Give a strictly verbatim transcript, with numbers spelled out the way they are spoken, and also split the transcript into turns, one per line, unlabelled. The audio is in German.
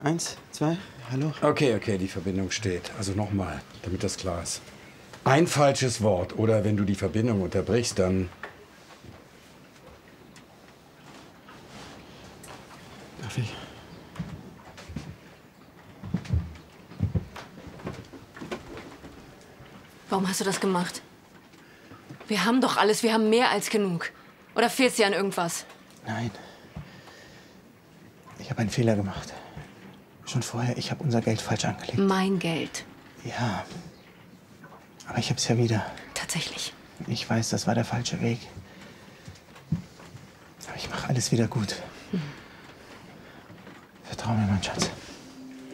Eins, zwei, hallo?
Okay, okay, die Verbindung steht. Also nochmal, damit das klar ist. Ein falsches Wort oder wenn du die Verbindung unterbrichst, dann...
Darf ich?
Warum hast du das gemacht? Wir haben doch alles, wir haben mehr als genug. Oder fehlt dir an irgendwas?
Nein. Ich habe einen Fehler gemacht. Schon vorher, ich habe unser Geld falsch angelegt.
Mein Geld.
Ja. Aber ich habe es ja wieder.
Tatsächlich.
Ich weiß, das war der falsche Weg. Aber ich mache alles wieder gut. Hm. Vertrau mir, mein Schatz.